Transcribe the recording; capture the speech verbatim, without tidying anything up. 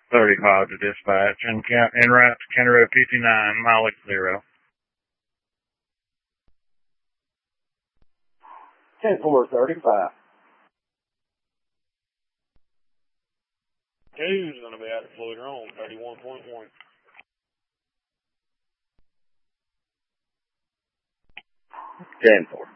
thirty-five to dispatch, and en route to County Road fifty-nine, mileage zero. ten four thirty-five. Two's going to be out of Floyd Rome, thirty-one point one. ten four